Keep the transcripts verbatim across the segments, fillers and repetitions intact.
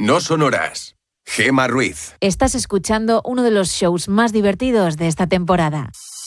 No Sonoras. Gemma Ruiz. Estás escuchando uno de los shows más divertidos de esta temporada.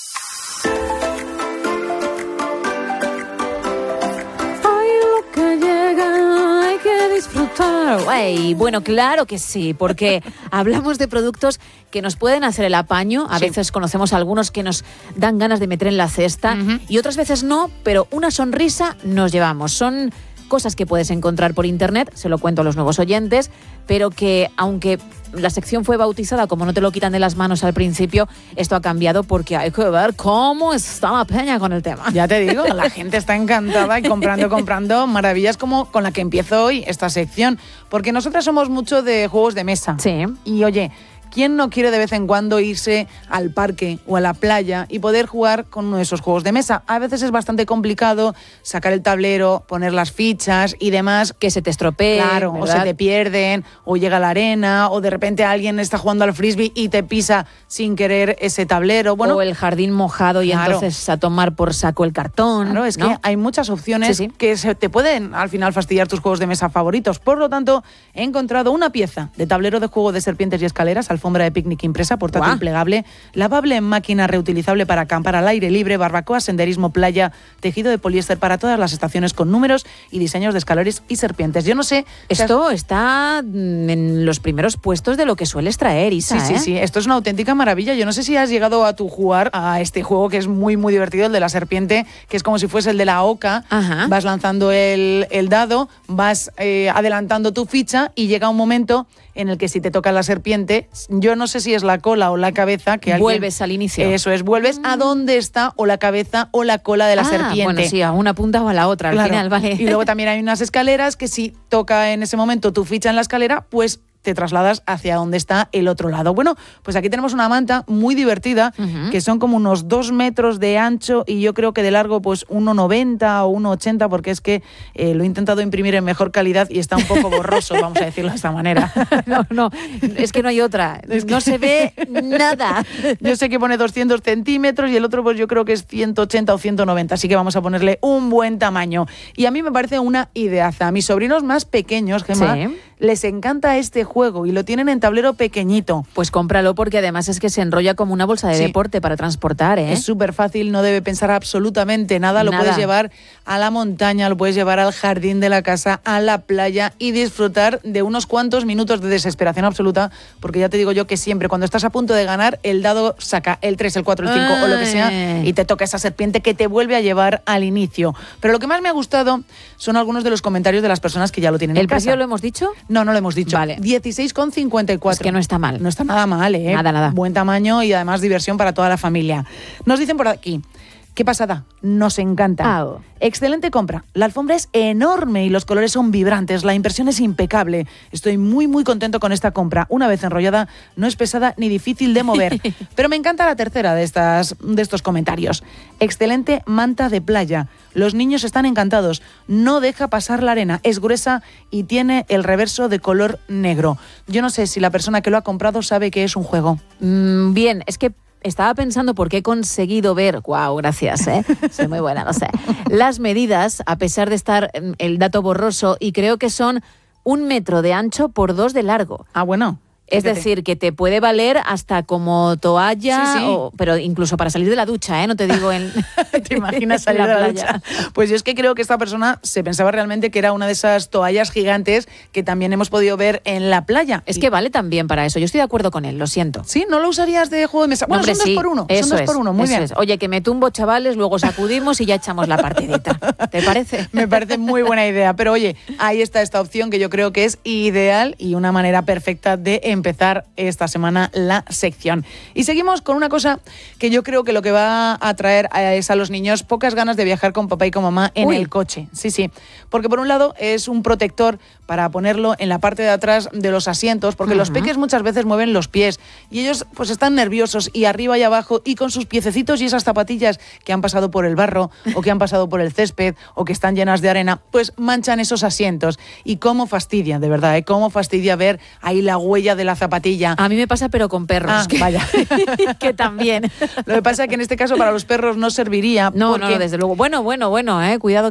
Ay, bueno, claro que sí, porque hablamos de productos que nos pueden hacer el apaño. A sí. veces conocemos algunos que nos dan ganas de meter en la cesta uh-huh. y otras veces no, pero una sonrisa nos llevamos. Son cosas que puedes encontrar por internet, se lo cuento a los nuevos oyentes, pero que aunque la sección fue bautizada como no te lo quitan de las manos al principio, esto ha cambiado porque hay que ver cómo está la peña con el tema. Ya te digo, la gente está encantada y comprando, comprando maravillas como con la que empiezo hoy esta sección, porque nosotras somos mucho de juegos de mesa. Sí. Y oye, ¿quién no quiere de vez en cuando irse al parque o a la playa y poder jugar con uno de esos juegos de mesa? A veces es bastante complicado sacar el tablero, poner las fichas y demás. Que se te estropee, claro, ¿verdad? O se te pierden, o llega a la arena, o de repente alguien está jugando al frisbee y te pisa sin querer ese tablero. Bueno, o el jardín mojado y claro. entonces a tomar por saco el cartón. Claro, es ¿no? que hay muchas opciones sí, sí. que se te pueden al final fastidiar tus juegos de mesa favoritos. Por lo tanto, he encontrado una pieza de tablero de juego de serpientes y escaleras, alfombra de picnic impresa, portátil wow. plegable, lavable en máquina, reutilizable para acampar al aire libre, barbacoa, senderismo, playa, tejido de poliéster para todas las estaciones con números y diseños de escaleras y serpientes. Yo no sé... Esto está en los primeros puestos de lo que sueles traer, Isa. Sí, ¿eh? sí, sí. Esto es una auténtica maravilla. Yo no sé si has llegado a tu jugar a este juego que es muy, muy divertido, el de la serpiente, que es como si fuese el de la oca. Ajá. Vas lanzando el, el dado, vas eh, adelantando tu ficha y llega un momento en el que si te toca la serpiente, yo no sé si es la cola o la cabeza, que vuelves alguien, al inicio. Eso es, vuelves mm. a dónde está o la cabeza o la cola de la ah, serpiente. Bueno, sí, a una punta o a la otra, claro. al final, vale. Y luego también hay unas escaleras que si toca en ese momento tu ficha en la escalera, pues te trasladas hacia donde está el otro lado. Bueno, pues aquí tenemos una manta muy divertida, uh-huh. que son como unos dos metros de ancho y yo creo que de largo pues uno noventa o uno ochenta, porque es que eh, lo he intentado imprimir en mejor calidad y está un poco borroso, vamos a decirlo de esta manera. No, no, es que no hay otra, es que no se ve nada. Yo sé que pone doscientos centímetros y el otro pues yo creo que es ciento ochenta o ciento noventa, así que vamos a ponerle un buen tamaño. Y a mí me parece una ideaza. A mis sobrinos más pequeños, Gemma, sí. les encanta este juego y lo tienen en tablero pequeñito. Pues cómpralo porque además es que se enrolla como una bolsa de sí. deporte para transportar, ¿eh? Es súper fácil, no debe pensar absolutamente nada. Lo nada. puedes llevar a la montaña, lo puedes llevar al jardín de la casa, a la playa y disfrutar de unos cuantos minutos de desesperación absoluta, porque ya te digo yo que siempre cuando estás a punto de ganar, el dado saca el tres, el cuatro, el cinco Ay. o lo que sea y te toca esa serpiente que te vuelve a llevar al inicio. Pero lo que más me ha gustado son algunos de los comentarios de las personas que ya lo tienen en casa. ¿El precio lo hemos dicho? No, no lo hemos dicho. Vale. dieciséis con cincuenta y cuatro. Es que no está mal. No está nada mal, ¿eh? Nada, nada. Buen tamaño y además diversión para toda la familia. Nos dicen por aquí, qué pasada, nos encanta. Oh. Excelente compra. La alfombra es enorme y los colores son vibrantes. La impresión es impecable. Estoy muy, muy contento con esta compra. Una vez enrollada, no es pesada ni difícil de mover. Pero me encanta la tercera de, estas, de estos comentarios. Excelente manta de playa. Los niños están encantados. No deja pasar la arena. Es gruesa y tiene el reverso de color negro. Yo no sé si la persona que lo ha comprado sabe que es un juego. Mm, bien, es que estaba pensando porque he conseguido ver, wow, gracias, ¿eh? Soy muy buena, no sé, las medidas, a pesar de estar el dato borroso, y creo que son un metro de ancho por dos de largo. Ah, bueno. Es decir, que te puede valer hasta como toalla, sí, sí. O, pero incluso para salir de la ducha, ¿eh? No te digo en... ¿Te imaginas salir la de la playa? ducha? Pues yo es que creo que esta persona se pensaba realmente que era una de esas toallas gigantes que también hemos podido ver en la playa. Es que vale también para eso. Yo estoy de acuerdo con él, lo siento. ¿Sí? ¿No lo usarías de juego de mesa? Bueno, Hombre, son sí, dos por uno. Eso son dos es, por uno, muy eso bien. Es. Oye, que me tumbo, chavales, luego sacudimos y ya echamos la partidita. ¿Te parece? Me parece muy buena idea. Pero oye, ahí está esta opción que yo creo que es ideal y una manera perfecta de empezar esta semana la sección. Y seguimos con una cosa que yo creo que lo que va a traer es a los niños pocas ganas de viajar con papá y con mamá en Uy. el coche. Sí, sí. Porque por un lado es un protector para ponerlo en la parte de atrás de los asientos, porque uh-huh. los peques muchas veces mueven los pies y ellos pues están nerviosos y arriba y abajo y con sus piececitos y esas zapatillas que han pasado por el barro o que han pasado por el césped o que están llenas de arena, pues manchan esos asientos. Y cómo fastidia, de verdad, ¿eh? Cómo fastidia ver ahí la huella de la zapatilla. A mí me pasa pero con perros. Ah, que, vaya. que también. Lo que pasa es que en este caso para los perros no serviría. No, porque... no, desde luego. Bueno, bueno, bueno, eh, cuidado.